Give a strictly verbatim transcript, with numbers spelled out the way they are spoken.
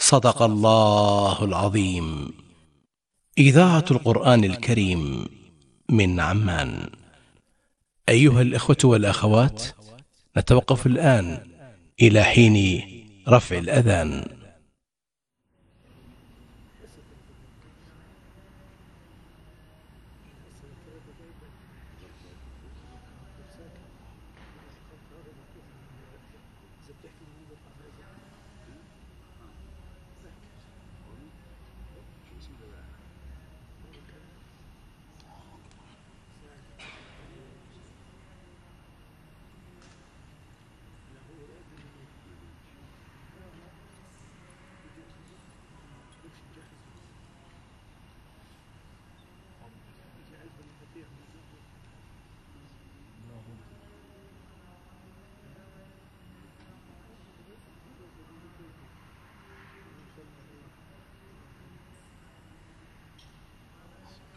صدق الله العظيم. إذاعة القرآن الكريم من عمان. أيها الإخوة والأخوات، نتوقف الآن إلى حين رفع الأذان.